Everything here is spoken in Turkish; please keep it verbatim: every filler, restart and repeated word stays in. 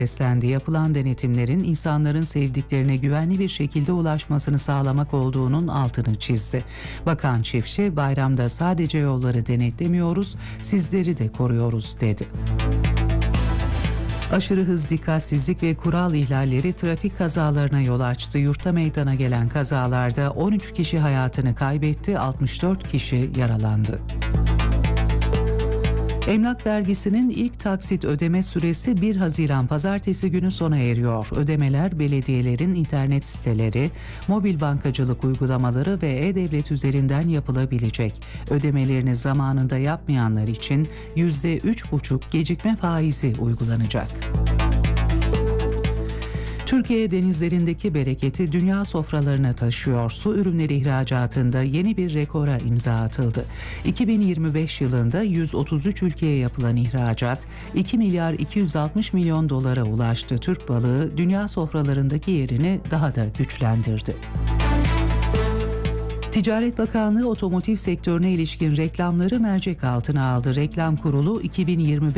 seslendi. Yapılan denetimlerin insanların sevdiklerine güvenli bir şekilde ulaşmasını sağlamak olduğunun altını çizdi. Bakan Çiftçi, bayramda sadece yolları denetlemiyoruz, sizleri de koruyoruz dedi. Aşırı hız, dikkatsizlik ve kural ihlalleri trafik kazalarına yol açtı. Yurtta meydana gelen kazalarda on üç kişi hayatını kaybetti, altmış dört kişi yaralandı. Emlak vergisinin ilk taksit ödeme süresi bir Haziran Pazartesi günü sona eriyor. Ödemeler belediyelerin internet siteleri, mobil bankacılık uygulamaları ve e-devlet üzerinden yapılabilecek. Ödemelerini zamanında yapmayanlar için yüzde üç buçuk gecikme faizi uygulanacak. Türkiye denizlerindeki bereketi dünya sofralarına taşıyor. Su ürünleri ihracatında yeni bir rekora imza atıldı. iki bin yirmi beş yılında yüz otuz üç ülkeye yapılan ihracat iki milyar iki yüz altmış milyon dolara ulaştı. Türk balığı dünya sofralarındaki yerini daha da güçlendirdi. Ticaret Bakanlığı otomotiv sektörüne ilişkin reklamları mercek altına aldı. Reklam Kurulu iki bin yirmi beş